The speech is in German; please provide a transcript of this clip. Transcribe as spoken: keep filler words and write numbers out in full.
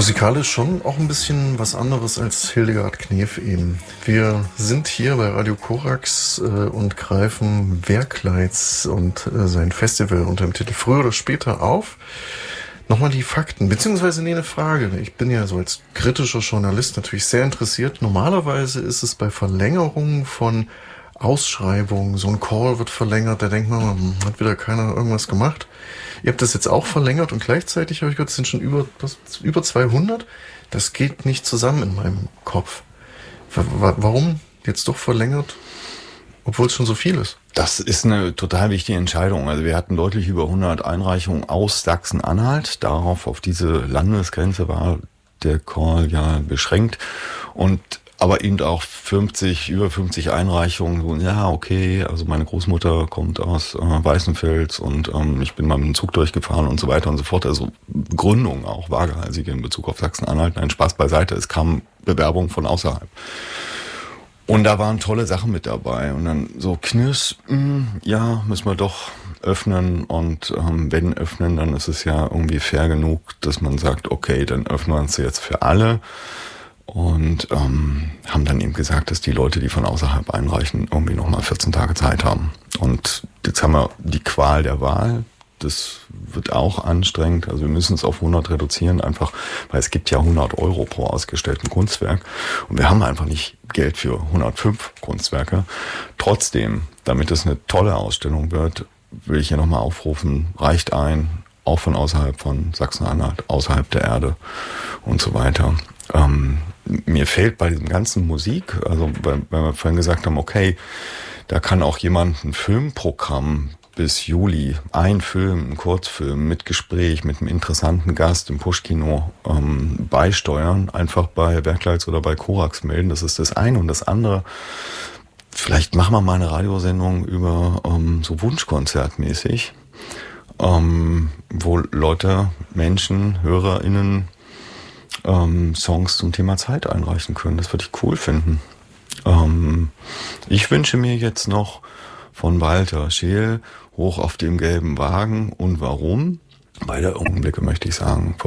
Musikalisch schon auch ein bisschen was anderes als Hildegard Knef eben. Wir sind hier bei Radio Korax äh, und greifen Werkleids und äh, sein Festival unter dem Titel Früher oder später auf. Nochmal die Fakten, beziehungsweise nee, eine Frage. Ich bin ja so als kritischer Journalist natürlich sehr interessiert. Normalerweise ist es bei Verlängerungen von Ausschreibungen, so ein Call wird verlängert, da denkt man, hm, hat wieder keiner irgendwas gemacht. Ihr habt das jetzt auch verlängert und gleichzeitig habe ich gehört, es sind schon über, was, über zweihundert. Das geht nicht zusammen in meinem Kopf. Warum jetzt doch verlängert, obwohl es schon so viel ist? Das ist eine total wichtige Entscheidung. Also wir hatten deutlich über hundert Einreichungen aus Sachsen-Anhalt. Darauf, auf diese Landesgrenze war der Call ja beschränkt. Und aber eben auch fünfzig, über fünfzig Einreichungen. So, ja, okay, also meine Großmutter kommt aus äh, Weißenfels und ähm, ich bin mal mit dem Zug durchgefahren und so weiter und so fort. Also Begründungen auch, wagehalsige in Bezug auf Sachsen-Anhalt. Nein, Spaß beiseite, es kamen Bewerbungen von außerhalb. Und da waren tolle Sachen mit dabei. Und dann so Knirsch, mh, ja, müssen wir doch öffnen. Und ähm, wenn öffnen, dann ist es ja irgendwie fair genug, dass man sagt, okay, dann öffnen wir uns jetzt für alle. Und ähm, haben dann eben gesagt, dass die Leute, die von außerhalb einreichen, irgendwie nochmal vierzehn Tage Zeit haben. Und jetzt haben wir die Qual der Wahl. Das wird auch anstrengend. Also wir müssen es auf hundert reduzieren, einfach weil es gibt ja hundert Euro pro ausgestellten Kunstwerk. Und wir haben einfach nicht Geld für hundertfünf Kunstwerke. Trotzdem, damit es eine tolle Ausstellung wird, will ich hier nochmal aufrufen, reicht ein, auch von außerhalb von Sachsen-Anhalt, außerhalb der Erde und so weiter. Ähm, mir fehlt bei diesem ganzen Musik, also weil, weil wir vorhin gesagt haben, okay, da kann auch jemand ein Filmprogramm bis Juli, ein Film, ein Kurzfilm mit Gespräch, mit einem interessanten Gast im Push-Kino ähm, beisteuern, einfach bei Werkleids oder bei Korax melden. Das ist das eine. Und das andere, vielleicht machen wir mal eine Radiosendung über ähm, so Wunschkonzertmäßig, ähm, wo Leute, Menschen, HörerInnen ähm, Songs zum Thema Zeit einreichen können. Das würde ich cool finden. Ähm, ich wünsche mir jetzt noch von Walter Scheel Hoch auf dem gelben Wagen und warum? Beide Augenblicke möchte ich sagen.